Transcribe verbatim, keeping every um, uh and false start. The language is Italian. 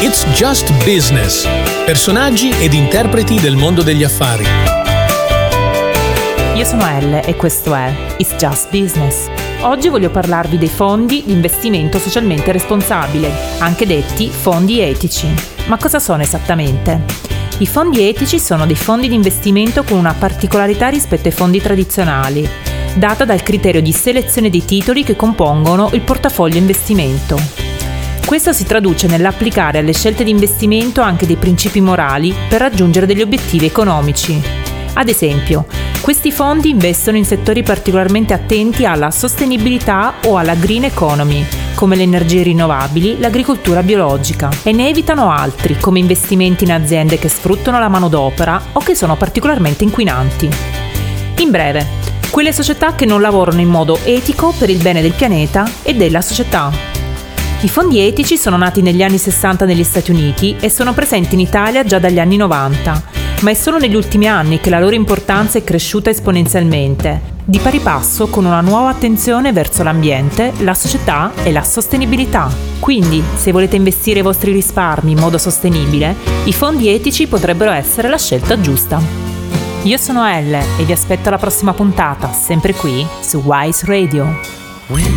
It's Just Business. Personaggi ed interpreti del mondo degli affari. Io sono Elle e questo è It's Just Business. Oggi voglio parlarvi dei fondi di investimento socialmente responsabile, anche detti fondi etici. Ma cosa sono esattamente? I fondi etici sono dei fondi di investimento con una particolarità rispetto ai fondi tradizionali, data dal criterio di selezione dei titoli che compongono il portafoglio investimento. Questo si traduce nell'applicare alle scelte di investimento anche dei principi morali per raggiungere degli obiettivi economici. Ad esempio, questi fondi investono in settori particolarmente attenti alla sostenibilità o alla green economy, come le energie rinnovabili, l'agricoltura biologica, e ne evitano altri, come investimenti in aziende che sfruttano la manodopera o che sono particolarmente inquinanti. In breve, quelle società che non lavorano in modo etico per il bene del pianeta e della società. I fondi etici sono nati negli anni sessanta negli Stati Uniti e sono presenti in Italia già dagli anni novanta, ma è solo negli ultimi anni che la loro importanza è cresciuta esponenzialmente, di pari passo con una nuova attenzione verso l'ambiente, la società e la sostenibilità. Quindi, se volete investire i vostri risparmi in modo sostenibile, i fondi etici potrebbero essere la scelta giusta. Io sono Elle e vi aspetto alla prossima puntata, sempre qui su Wise Radio.